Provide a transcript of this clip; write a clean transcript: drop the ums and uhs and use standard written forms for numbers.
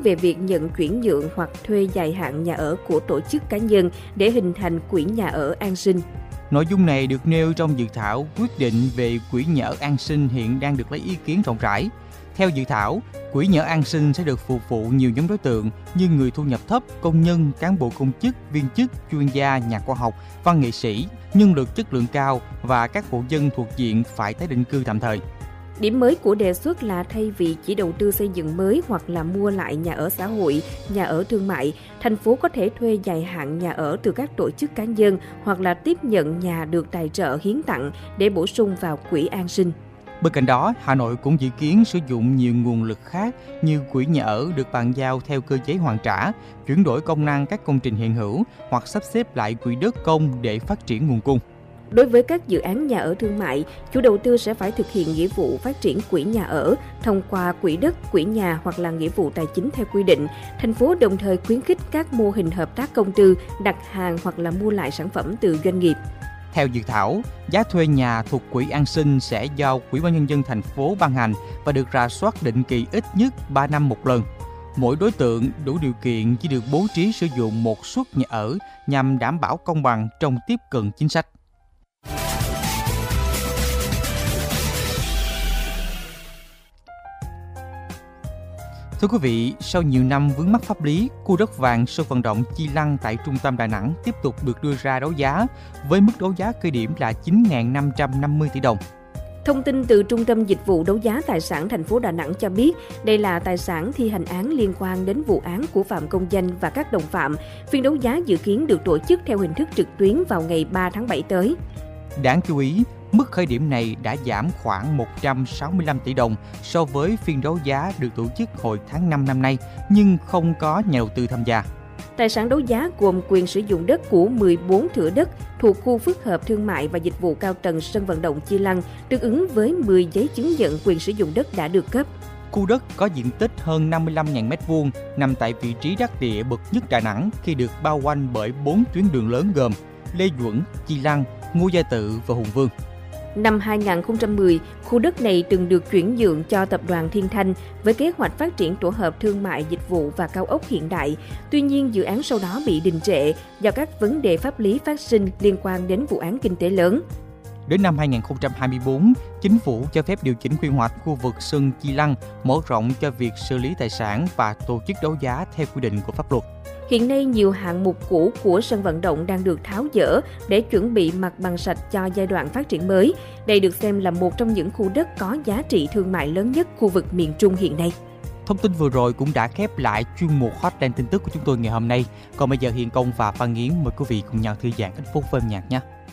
về việc nhận chuyển nhượng hoặc thuê dài hạn nhà ở của tổ chức cá nhân để hình thành quỹ nhà ở an sinh. Nội dung này được nêu trong dự thảo quyết định về quỹ nhà ở an sinh hiện đang được lấy ý kiến rộng rãi. Theo dự thảo, quỹ nhà ở an sinh sẽ được phục vụ nhiều nhóm đối tượng như người thu nhập thấp, công nhân, cán bộ công chức, viên chức, chuyên gia, nhà khoa học, văn nghệ sĩ, nhân lực chất lượng cao và các hộ dân thuộc diện phải tái định cư tạm thời. Điểm mới của đề xuất là thay vì chỉ đầu tư xây dựng mới hoặc là mua lại nhà ở xã hội, nhà ở thương mại, thành phố có thể thuê dài hạn nhà ở từ các tổ chức cá nhân hoặc là tiếp nhận nhà được tài trợ hiến tặng để bổ sung vào quỹ an sinh. Bên cạnh đó, Hà Nội cũng dự kiến sử dụng nhiều nguồn lực khác như quỹ nhà ở được bàn giao theo cơ chế hoàn trả, chuyển đổi công năng các công trình hiện hữu hoặc sắp xếp lại quỹ đất công để phát triển nguồn cung. Đối với các dự án nhà ở thương mại, chủ đầu tư sẽ phải thực hiện nghĩa vụ phát triển quỹ nhà ở thông qua quỹ đất, quỹ nhà hoặc là nghĩa vụ tài chính theo quy định. Thành phố đồng thời khuyến khích các mô hình hợp tác công tư, đặt hàng hoặc là mua lại sản phẩm từ doanh nghiệp. Theo dự thảo, giá thuê nhà thuộc quỹ an sinh sẽ do Ủy ban nhân dân thành phố ban hành và được rà soát định kỳ ít nhất 3 năm một lần. Mỗi đối tượng đủ điều kiện chỉ được bố trí sử dụng một suất nhà ở nhằm đảm bảo công bằng trong tiếp cận chính sách. Thưa quý vị, sau nhiều năm vướng mắc pháp lý, khu đất vàng sân vận động Chi Lăng tại trung tâm Đà Nẵng tiếp tục được đưa ra đấu giá với mức đấu giá khởi điểm là 9.550 tỷ đồng. Thông tin từ Trung tâm Dịch vụ Đấu giá Tài sản thành phố Đà Nẵng cho biết, đây là tài sản thi hành án liên quan đến vụ án của Phạm Công Danh và các đồng phạm. Phiên đấu giá dự kiến được tổ chức theo hình thức trực tuyến vào ngày 3 tháng 7 tới. Đáng chú ý, mức khởi điểm này đã giảm khoảng 165 tỷ đồng so với phiên đấu giá được tổ chức hồi tháng 5 năm nay, nhưng không có nhà đầu tư tham gia. Tài sản đấu giá gồm quyền sử dụng đất của 14 thửa đất thuộc khu phức hợp thương mại và dịch vụ cao tầng sân vận động Chi Lăng, tương ứng với 10 giấy chứng nhận quyền sử dụng đất đã được cấp. Khu đất có diện tích hơn 55.000 m2, nằm tại vị trí đắc địa bậc nhất Đà Nẵng khi được bao quanh bởi 4 tuyến đường lớn gồm Lê Duẩn, Chi Lăng, Ngô Gia Tự và Hùng Vương. Năm 2010, khu đất này từng được chuyển nhượng cho tập đoàn Thiên Thanh với kế hoạch phát triển tổ hợp thương mại, dịch vụ và cao ốc hiện đại. Tuy nhiên, dự án sau đó bị đình trệ do các vấn đề pháp lý phát sinh liên quan đến vụ án kinh tế lớn. Đến năm 2024, Chính phủ cho phép điều chỉnh quy hoạch khu vực sân Chi Lăng, mở rộng cho việc xử lý tài sản và tổ chức đấu giá theo quy định của pháp luật. Hiện nay, nhiều hạng mục cũ của sân vận động đang được tháo dỡ để chuẩn bị mặt bằng sạch cho giai đoạn phát triển mới. Đây được xem là một trong những khu đất có giá trị thương mại lớn nhất khu vực miền Trung hiện nay. Thông tin vừa rồi cũng đã khép lại chuyên mục Hotline tin tức của chúng tôi ngày hôm nay. Còn bây giờ Hiền Công và Phan Nghiến mời quý vị cùng nhau thư giãn ít phút với âm nhạc nhé.